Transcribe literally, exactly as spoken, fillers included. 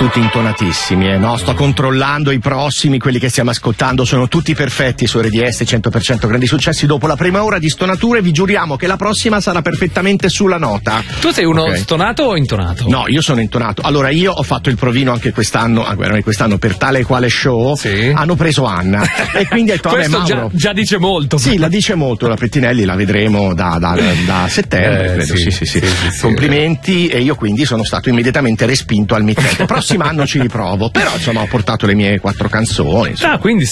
tutti intonatissimi, eh? No, sto controllando i prossimi, quelli che stiamo ascoltando, sono tutti perfetti su R D S, cento per cento grandi successi. Dopo la prima ora di stonature vi giuriamo che la prossima sarà perfettamente sulla nota. Tu sei uno okay. stonato o intonato? No, io sono intonato. Allora, io ho fatto il provino anche quest'anno, ah, quest'anno per tale e quale show, sì. hanno preso Anna e quindi ha detto, vabbè, questo Mauro, già, già dice molto. Sì, la dice molto, la Pettinelli la vedremo da, da, da settembre, eh, credo. Sì, sì, sì, sì. sì, sì Complimenti, e io quindi sono stato immediatamente respinto al mittente. Prossimo anno ci riprovo, però insomma ho portato le mie quattro canzoni. Insomma. Ah, quindi